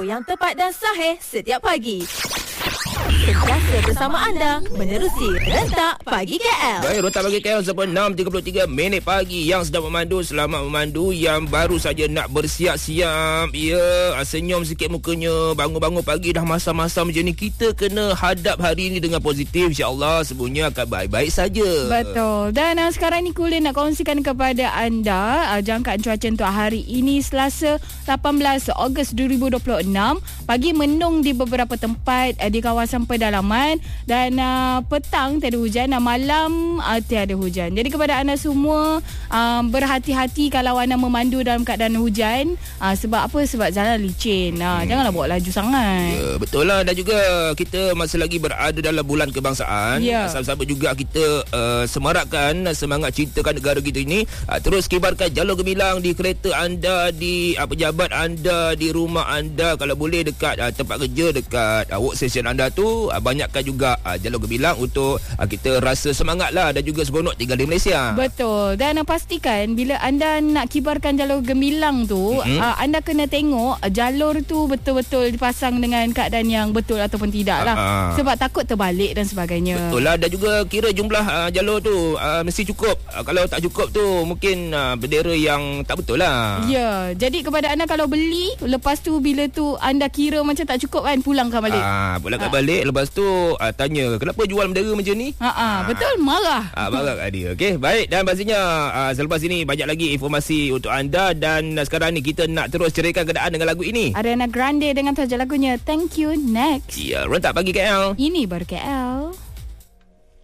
yang tepat dan sahih setiap pagi. Sentiasa bersama anda menerusi Rentak Pagi KL. Baik, Rentak Pagi KL sampai 6.33 minit pagi. Yang sedang memandu, selamat memandu. Yang baru saja nak bersiap-siap, senyum sikit mukanya. Bangun-bangun pagi dah masam-masam macam ni. Kita kena hadap hari ni dengan positif. InsyaAllah semuanya akan baik-baik saja. Betul. Dan sekarang ni Kulin nak kongsikan kepada anda jangkaan cuaca untuk hari ini, Selasa 18 Ogos 2026. Pagi mendung di beberapa tempat di kawasan pedalaman, dan petang tiada hujan, malam tiada hujan. Jadi kepada anda semua, berhati-hati kalau anda memandu dalam keadaan hujan. Sebab apa? Sebab jalan licin. Janganlah bawa laju sangat. Ya, betul lah. Dan juga kita masih lagi berada dalam bulan kebangsaan. Sama-sama juga kita semarakkan semangat cintakan negara kita ini. Terus kibarkan jalur gemilang di kereta anda, di pejabat anda, di rumah anda. Kalau boleh dekat tempat kerja, dekat workstation anda tu, banyakkan juga jalur gemilang untuk kita rasa semangat lah dan juga seronok tinggal di Malaysia. Betul. Dan pastikan bila anda nak kibarkan jalur gemilang tu, anda kena tengok jalur tu betul-betul dipasang dengan keadaan yang betul ataupun tidak lah. Sebab takut terbalik dan sebagainya. Betul lah. Dan juga kira jumlah jalur tu mesti cukup. Kalau tak cukup tu mungkin bendera yang tak betul lah. Ya. Jadi kepada anda, kalau beli, lepas tu bila tu anda kira macam tak cukup kan, pulangkan balik. Pulangkan balik. Lepas tu tanya kenapa jual bendera macam ni. Betul, marah. Marah kat dia. Okey, baik. Dan pastinya selepas ini banyak lagi informasi untuk anda. Dan sekarang ni kita nak terus ceraikan keadaan dengan lagu ini. Ariana Grande dengan tajuk lagunya Thank You. Next. Ya, Rentak Pagi KL. Ini baru KL.